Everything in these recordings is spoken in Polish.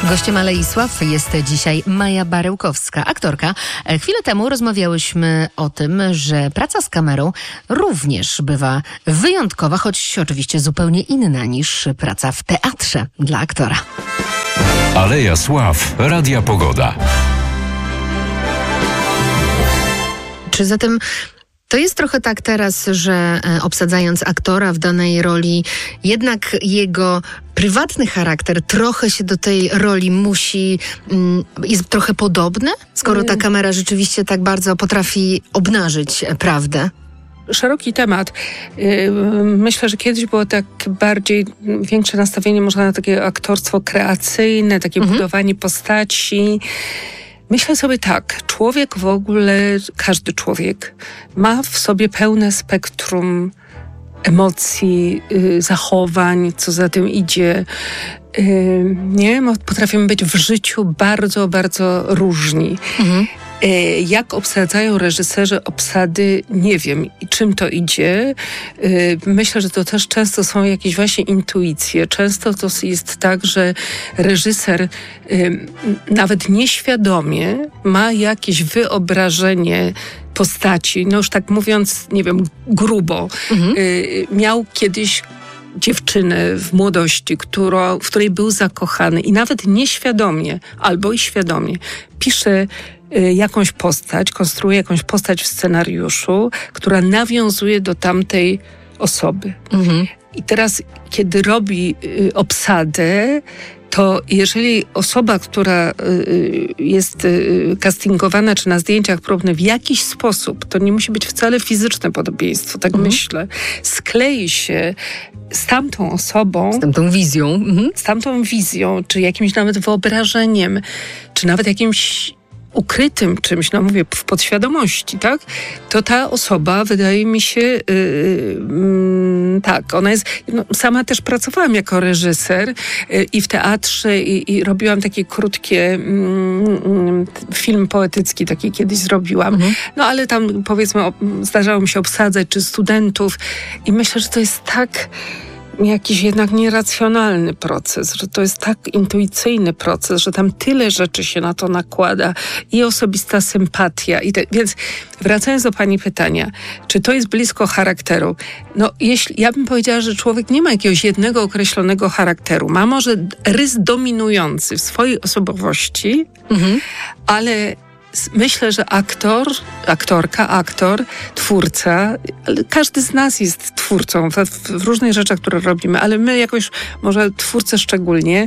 Gościem Alei Sław jest dzisiaj Maja Barełkowska, aktorka. Chwilę temu rozmawiałyśmy o tym, że praca z kamerą również bywa wyjątkowa, choć oczywiście zupełnie inna niż praca w teatrze dla aktora. Aleja Sław, Radia Pogoda. Czy zatem to jest trochę tak teraz, że obsadzając aktora w danej roli, jednak jego prywatny charakter trochę się do tej roli jest trochę podobny, skoro ta kamera rzeczywiście tak bardzo potrafi obnażyć prawdę? Szeroki temat. Myślę, że kiedyś było tak większe nastawienie może na takie aktorstwo kreacyjne, takie budowanie postaci. Myślę sobie tak, człowiek w ogóle, każdy człowiek ma w sobie pełne spektrum emocji, zachowań, co za tym idzie. Potrafimy być w życiu bardzo, bardzo różni. Jak obsadzają reżyserzy obsady, nie wiem, czym to idzie. Myślę, że to też często są jakieś właśnie intuicje. Często to jest tak, że reżyser nawet nieświadomie ma jakieś wyobrażenie postaci, no już tak mówiąc, nie wiem, grubo. Miał kiedyś dziewczynę w młodości, w której był zakochany i nawet nieświadomie, albo i świadomie pisze jakąś postać, konstruuje jakąś postać w scenariuszu, która nawiązuje do tamtej osoby. I teraz, kiedy robi obsadę, to jeżeli osoba, która jest castingowana, czy na zdjęciach próbne w jakiś sposób, to nie musi być wcale fizyczne podobieństwo, tak myślę, sklei się z tamtą osobą, z tamtą wizją, czy jakimś nawet wyobrażeniem, czy nawet jakimś ukrytym czymś, no mówię, w podświadomości, tak? To ta osoba, wydaje mi się, tak, ona jest... No, sama też pracowałam jako reżyser i w teatrze i robiłam takie krótkie film poetycki, taki kiedyś zrobiłam. No ale tam, powiedzmy, zdarzało mi się obsadzać, czy studentów i myślę, że to jest tak... jakiś jednak nieracjonalny proces, że to jest tak intuicyjny proces, że tam tyle rzeczy się na to nakłada i osobista sympatia. Więc wracając do pani pytania, czy to jest blisko charakteru? No, ja bym powiedziała, że człowiek nie ma jakiegoś jednego określonego charakteru. Ma może rys dominujący w swojej osobowości, ale myślę, że aktor, twórca, każdy z nas jest twórcą w różnych rzeczach, które robimy, ale my jakoś, może twórcy szczególnie,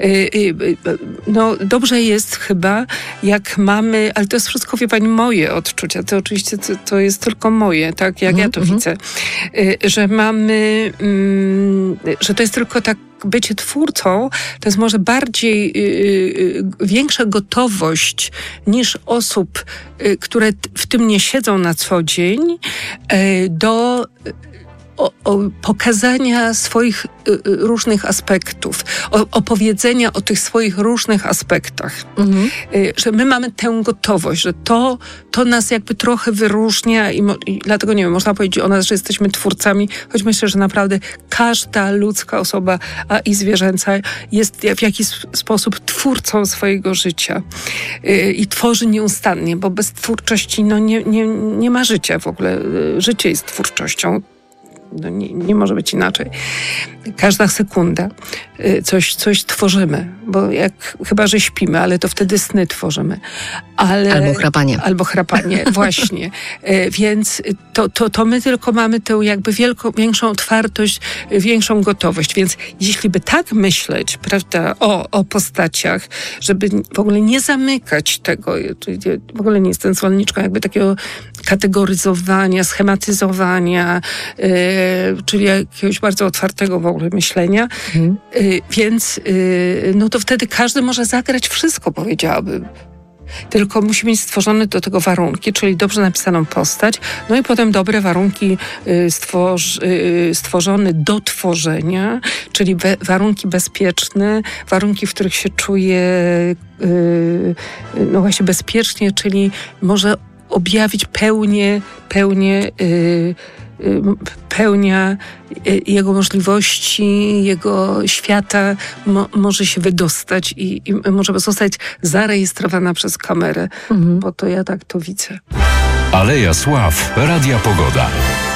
no dobrze jest chyba, jak mamy, ale to jest wszystko, wie pani, moje odczucia, to oczywiście to jest tylko moje, tak, jak ja to widzę, że mamy, że to jest tylko tak, bycie twórcą to jest może bardziej większa gotowość niż osób, które w tym nie siedzą na co dzień, do pokazania swoich różnych aspektów, opowiedzenia o tych swoich różnych aspektach. Że my mamy tę gotowość, że to nas jakby trochę wyróżnia i dlatego, nie wiem, można powiedzieć o nas, że jesteśmy twórcami, choć myślę, że naprawdę każda ludzka osoba, a i zwierzęca, jest w jakiś sposób twórcą swojego życia i tworzy nieustannie, bo bez twórczości nie ma życia w ogóle. Życie jest twórczością. No nie może być inaczej. Każda sekunda coś tworzymy, bo chyba, że śpimy, ale to wtedy sny tworzymy. Albo chrapanie, właśnie. Więc to my tylko mamy tę jakby większą otwartość, większą gotowość. Więc jeśli by tak myśleć, prawda, o postaciach, żeby w ogóle nie zamykać tego, w ogóle nie jestem zwolenniczką jakby takiego kategoryzowania, schematyzowania, czyli jakiegoś bardzo otwartego w ogóle myślenia. Więc no to wtedy każdy może zagrać wszystko, powiedziałabym. Tylko musi mieć stworzone do tego warunki, czyli dobrze napisaną postać, no i potem dobre warunki stworzone do tworzenia, czyli warunki bezpieczne, warunki, w których się czuje no właśnie bezpiecznie, czyli może objawić pełnię pełnia jego możliwości, jego świata może się wydostać i może zostać zarejestrowana przez kamerę, bo to ja tak to widzę. Aleja Sław, Radia Pogoda.